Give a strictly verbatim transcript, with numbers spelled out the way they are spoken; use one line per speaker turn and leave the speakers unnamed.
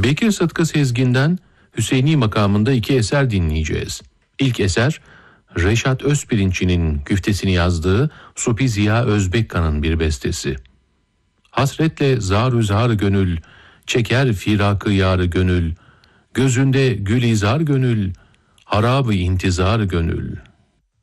Bekir Sıtkı Sezgin'den Hüseyni makamında iki eser dinleyeceğiz. İlk eser Reşat Özpirinççi'nin güftesini yazdığı Supi Ziya Özbekkan'ın bir bestesi. Hasretle zar-ı zar gönül, çeker firakı yarı gönül, gözünde gül izar gönül, harab-ı intizar gönül.